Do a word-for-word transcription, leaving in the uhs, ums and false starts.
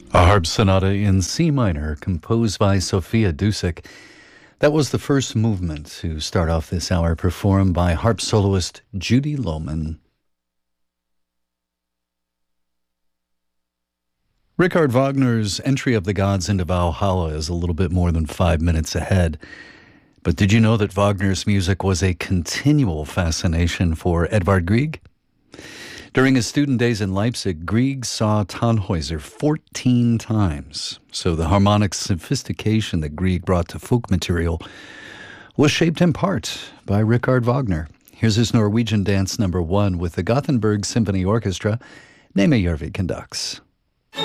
A harp sonata in C minor, composed by Sophia Dusek. That was the first movement to start off this hour, performed by harp soloist Judy Lohman. Richard Wagner's entry of the gods into Valhalla is a little bit more than five minutes ahead. But did you know that Wagner's music was a continual fascination for Edvard Grieg? During his student days in Leipzig, Grieg saw Tannhäuser fourteen times. So the harmonic sophistication that Grieg brought to folk material was shaped in part by Richard Wagner. Here's his Norwegian dance number one with the Gothenburg Symphony Orchestra. Neme Järvi conducts.